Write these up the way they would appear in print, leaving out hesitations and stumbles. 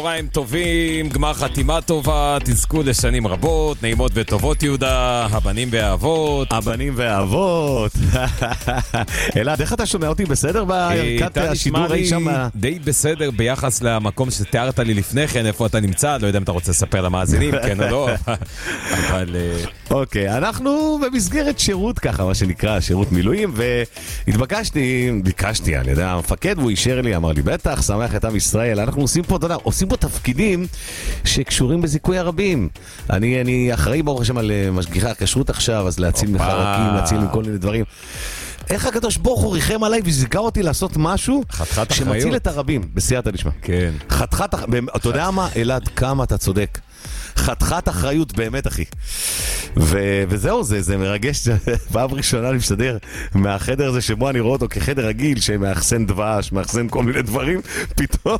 צהריים טובים, גמר חתימה טובה, תזכו לשנים רבות, נעימות וטובות יהודה, הבנים והאבות. הבנים והאבות. אלעד, איך אתה שומע אותי בסדר בערכת השידור אי שם? די בסדר ביחס למקום שתיארת לי לפני כן, איפה אתה נמצא, לא יודע אם אתה רוצה לספר למאזינים, כן או לא, אבל... אוקיי, אנחנו במסגרת שירות ככה, מה שנקרא, שירות מילואים, ביקשתי על ידי המפקד, והוא אישר לי, אמר לי, בטח, שמח את עם ישראל, אנחנו עושים פה, עושים פה תפקידים שקשורים בזיכוי הרבים. אני אחראי ברוך השם על משגיחי הכשרות עכשיו, אז להציל מחרקים, להציל מכל מיני דברים. איך הקדוש ברוך הוא ריחם עליי וזיכה אותי לעשות משהו שמציל את הרבים, בסייעתא דשמיא. כן. אתה יודע מה, אלעד, כמה אתה צודק. חתיכת אחריות באמת, אחי. וזהו, זה מרגש. פעם ראשונה אני משתדר מהחדר הזה שבו אני רואה אותו כחדר רגיל, שמאחסן דבש, מאחסן כל מיני דברים, פתאום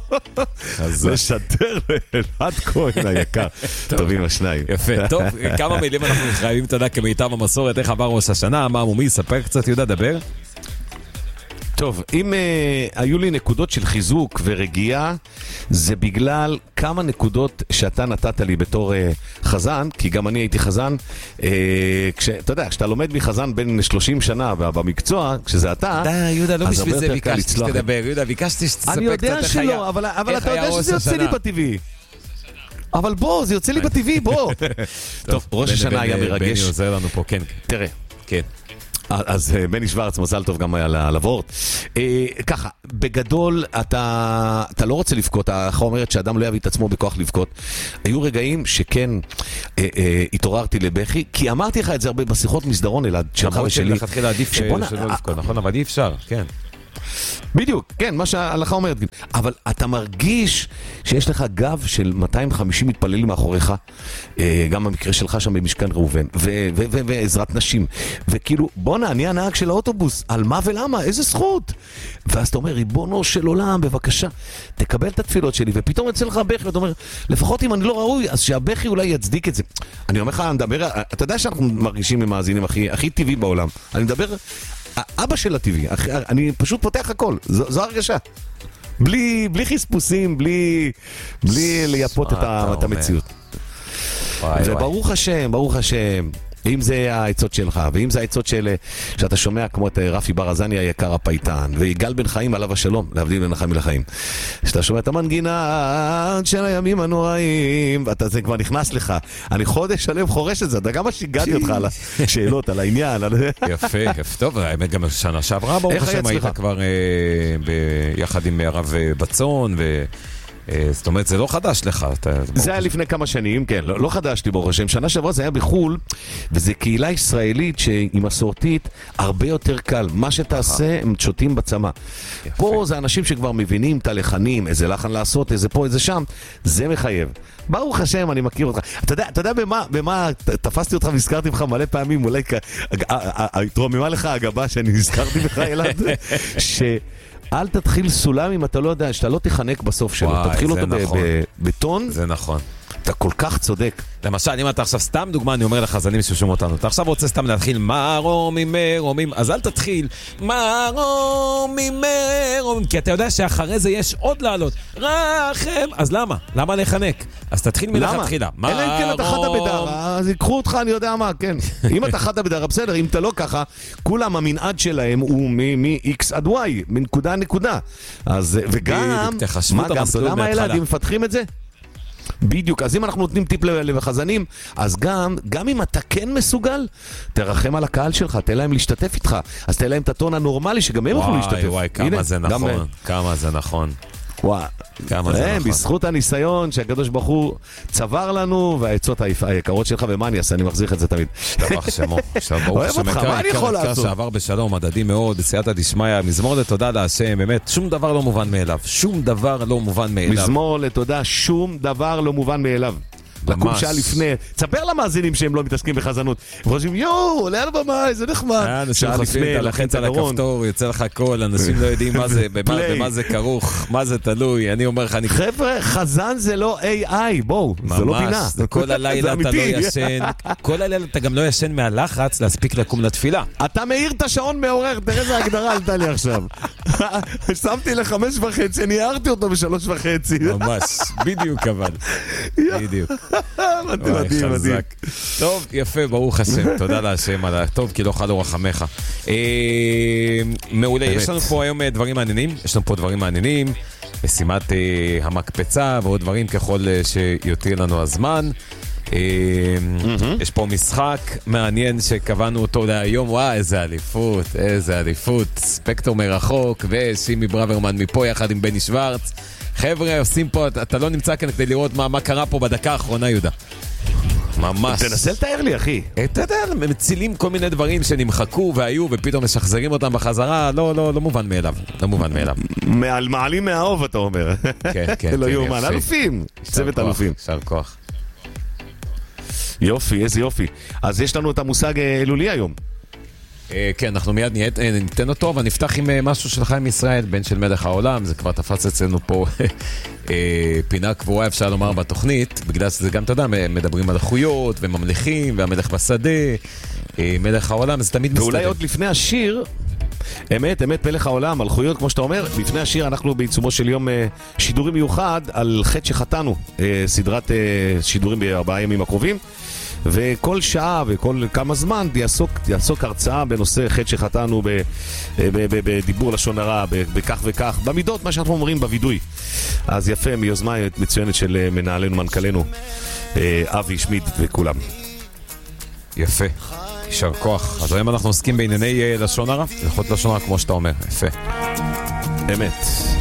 לשדר לאלעד כהן היקר. טובים השניים. יפה, טוב, כמה מילים אנחנו חייבים תודה כמיטב המסורת, איך עבר ראש השנה, מה מומי, ספר קצת יהודה, דבר. טוב, אם היו לי נקודות של חיזוק ורגיעה, זה בגלל כמה נקודות שאתה נתת לי בתור חזן, כי גם אני הייתי חזן, אתה יודע, כשאתה לומד מחזן בין 30 שנה במקצוע, כשזה אתה, די, יהודה, לא בשביל זה ביקשתי שתדבר, יהודה, ביקשתי שתספק קצת איך היה. אני יודע שלא, אבל אתה יודע שזה יוצא לי בטבעי. אבל בוא, זה יוצא לי בטבעי, בוא. טוב, ראש השנה היה מרגש. בני עוזר לנו פה, כן. תראה. כן. אז בני שוורץ, מזל טוב גם על הוורט. ככה, בגדול אתה לא רוצה לבכות, האחר אומרת שאדם לא יביא את עצמו בכוח לבכות. היו רגעים שכן התעוררתי לבכי, כי אמרתי לך את זה הרבה בשיחות מסדרון, אלעד, שלך ושלי. לכתחילה עדיף שלא לבכות, נכון? אבל אי אפשר, כן. בדיוק, כן, מה שההלכה אומרת. אבל אתה מרגיש שיש לך גב של 250 מתפללים מאחוריך, גם במקרה שלך שם במשכן ראובן, ועזרת נשים. וכאילו, בונה, אני הנהג של האוטובוס, על מה ולמה, איזה זכות? ואז אתה אומר, ריבונו של עולם, בבקשה, תקבל את התפילות שלי, ופתאום יצא לך בכי, ואתה אומר, לפחות אם אני לא ראוי, אז שהבכי אולי יצדיק את זה. אני אומר לך, אני מדבר, אתה יודע שאנחנו מרגישים ממאזינים הכי טבעי בעולם. אני מדבר... אבא של הטבעי, אני פשוט פותח הכל, זו הרגשה. בלי חספוסים, בלי לייפות את המציאות. וברוך השם, ברוך השם, אם זה העצות שלך, ואם זה העצות שאתה שומע כמו את רפי ברזני היקר הפייטן, ויגאל בן חיים עליו השלום, להבדיל בין החיים לחיים. שאתה שומע את המנגינה של הימים הנוראים, זה כבר נכנס לך. אני חודש שלם חורש את זה, אתה גם שיגעתי אותך על השאלות, על העניין. יפה, יפה. טוב, האמת גם שנה שעברה, ברוך השם, היית כבר יחד עם הרב בצון, זאת אומרת, זה לא חדש לך. זה היה לפני כמה שנים, כן, לא חדש לי ברוך השם. שנה שעברה זה היה בחול, וזה קהילה ישראלית שהיא מסורתית הרבה יותר קל. מה שתעשה, הם שותים בצמא. פה זה אנשים שכבר מבינים את הלחנים, איזה לחן לעשות, איזה פה, איזה שם. זה מחייב. ברוך השם, אני מכיר אותך. אתה יודע במה תפסתי אותך והזכרתי לך מלא פעמים, אולי התרוממה לך הגבה שאני הזכרתי בך אלעד, אל תתחיל סולם אם אתה לא יודע, שאתה לא תחנק בסוף שלו. תתחיל אותו בטון. זה נכון. אתה כל כך צודק. למשל, אם אתה עכשיו סתם דוגמה, אני אומר לחזנים ששומעים אותנו, אתה עכשיו רוצה סתם להתחיל מרומים, אז אל תתחיל מרומים, כי אתה יודע שאחרי זה יש עוד לעלות. רחם, אז למה? למה לחנק? אז תתחיל מלכתחילה. אלא אם כן אתה חדה בדרה, אז ייקחו אותך, אני יודע מה, כן. אם אתה חדה בדרה, בסדר, אם אתה לא ככה, כולם המנעד שלהם הוא מ-X עד Y, מנקודה נקודה. אז, וגם, מה גם, אתה יודע מה הילדים מפתחים את זה? בדיוק, אז אם אנחנו נותנים טיפ לחזנים, אז גם אם אתה כן מסוגל, תרחם על הקהל שלך, תן להם להשתתף איתך, אז תן להם את הטון הנורמלי שגם הם יכולים להשתתף. וואי, כמה זה נכון, כמה זה נכון. וואו, בזכות הניסיון שהקדוש ברוך הוא צבר לנו, והעצות היקרות שלך, ומה אני אעשה, אני מחזיך את זה תמיד. שבח שמו, אוהב אותך, מה אני יכול לעשות? שעבר בשלום, מדדי מאוד, בסייעתא דשמיא, מזמור לתודה להשם, באמת, שום דבר לא מובן מאליו, שום דבר לא מובן מאליו. מזמור לתודה, שום דבר לא מובן מאליו. לקום שעה לפני, תספר למאזינים שהם לא מתעסקים בחזנות. הם חושבים, יואו, עולה על הבמה, איזה נחמד. אנשים חושבים, אתה לוחץ על הכפתור, יוצא לך קול, אנשים לא יודעים מה זה, במה זה כרוך, מה זה תלוי. אני אומר לך, חבר'ה, חזן זה לא AI, בואו, זה לא בינה. ממש, כל הלילה אתה לא ישן, כל הלילה אתה גם לא ישן מהלחץ להספיק לקום לתפילה. אתה מאיר את השעון מעורר, תראה איזה הגדרה עלתה לי עכשיו. שמתי ל5:30, אני הערתי אותו ב3:30. ממש, בדיוק אבל. בדיוק. מדהים. טוב, יפה, ברוך השם. תודה להשם על הטוב, כי לא חלו רחמך. מעולה, יש לנו פה היום דברים מעניינים. משימת המקפצה ועוד דברים ככל שיותיר לנו הזמן. יש פה משחק מעניין שקבענו אותו להיום. וואי, איזה אליפות. ספקטור מרחוק ושימי ברוורמן מפה יחד עם בני שוורץ. חבר'ה, עושים פה, אתה לא נמצא כאן כדי לראות מה קרה פה בדקה האחרונה, יהודה. ממש. תנסה לתאר לי, אחי. אתה יודע, מצילים כל מיני דברים שנמחקו והיו ופתאום משחזרים אותם בחזרה. לא מובן מאליו. מעלים מהאוב, אתה אומר. כן. לא יאומן. אלופים. צוות אלופים. שר כוח. יופי, איזה יופי. אז יש לנו את המושג אלולי היום. כן, אנחנו מיד ניתן אותו, אבל נפתח עם משהו של חיים ישראל, בן של מלך העולם. זה כבר תפס אצלנו פה פינה קבועה, אפשר לומר, בתוכנית, בגלל שזה גם, אתה יודע, מדברים על החויות וממלכים והמלך בשדה, מלך העולם, זה תמיד מסתדר. ואולי עוד לפני השיר, אמת, מלך העולם, מלכויות, כמו שאתה אומר, לפני השיר אנחנו בעיצומו של יום שידורי מיוחד על חטא שחטאנו, סדרת שידורים ב4 ימים הקרובים, וכל שעה וכל כמה זמן יעסוק הרצאה בנושא חטא שחטאנו, בדיבור לשון הרע, בכך וכך, במידות, מה שאנחנו אומרים בוידוי. אז יפה, מיוזמה מצוינת של מנהלנו, מנכ"לנו, אבי שמיד וכולם. יפה, יישר כוח. אז היום אנחנו עוסקים בענייני לשון הרע, הלכות לשון הרע כמו שאתה אומר, יפה. אמת.